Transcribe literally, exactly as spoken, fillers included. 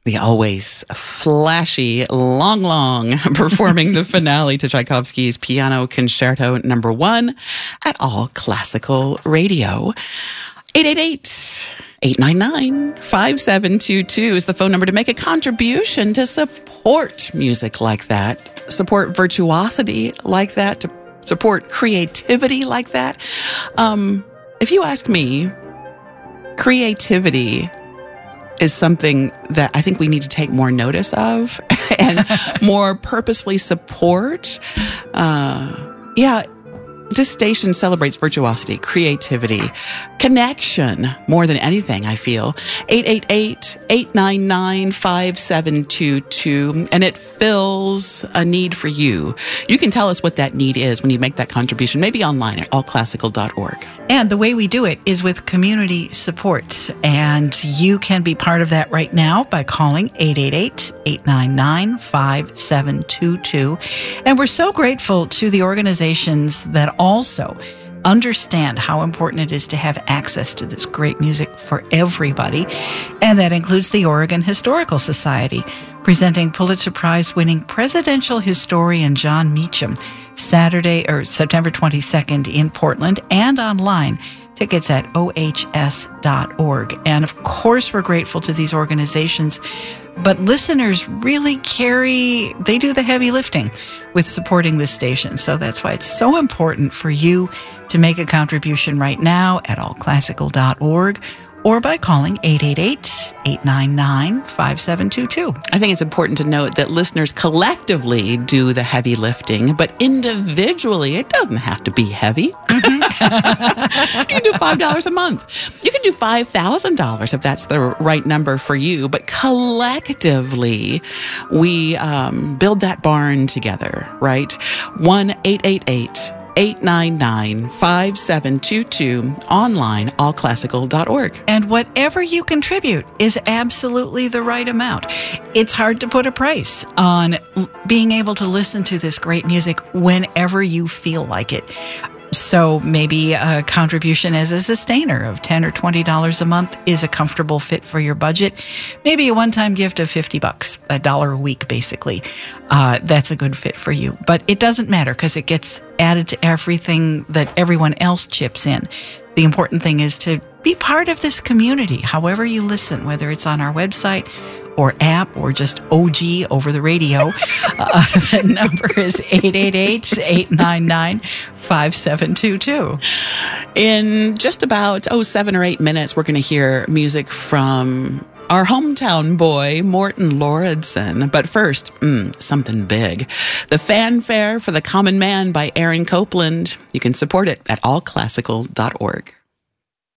the always flashy Long Long performing the finale to Tchaikovsky's Piano Concerto Number One at All Classical Radio. eight eight eight, eight nine nine, five seven two two is the phone number to make a contribution to support music like that, support virtuosity like that, to support creativity like that. Um, if you ask me, creativity is something that I think we need to take more notice of and more purposefully support. Uh, yeah, this station celebrates virtuosity, creativity, connection more than anything, I feel. eight eight eight, eight nine nine, five seven two two, and it fills a need for you. You can tell us what that need is when you make that contribution, maybe online at all classical dot org. And the way we do it is with community support. And you can be part of that right now by calling eight eight eight, eight nine nine, five seven two two. And we're so grateful to the organizations that also understand how important it is to have access to this great music for everybody. And that includes the Oregon Historical Society, presenting Pulitzer Prize winning presidential historian John Meacham Saturday or September twenty-second in Portland and online. Tickets at O H S dot org. And of course, we're grateful to these organizations, but listeners really carry, they do the heavy lifting with supporting this station. So that's why it's so important for you to make a contribution right now at all classical dot org or by calling eight eight eight, eight nine nine, five seven two two. I think it's important to note that listeners collectively do the heavy lifting, but individually, it doesn't have to be heavy. Mm-hmm. You can do five dollars a month. You can do five thousand dollars if that's the right number for you, but collectively, we um, build that barn together, right? one eight eight eight, eight nine nine, five seven two two, online, all classical dot org. And whatever you contribute is absolutely the right amount. It's hard to put a price on being able to listen to this great music whenever you feel like it. So maybe a contribution as a sustainer of ten dollars or twenty dollars a month is a comfortable fit for your budget. Maybe a one-time gift of fifty bucks, a dollar a week, basically. Uh, that's a good fit for you. But it doesn't matter because it gets added to everything that everyone else chips in. The important thing is to be part of this community, however you listen, whether it's on our website or app or just O G over the radio. uh, the number is eight eight eight, eight nine nine, five seven two two. In just about, oh, seven or eight minutes, we're going to hear music from our hometown boy, Morten Lauridsen. But first, mm, something big. The Fanfare for the Common Man by Aaron Copland. You can support it at all classical dot org.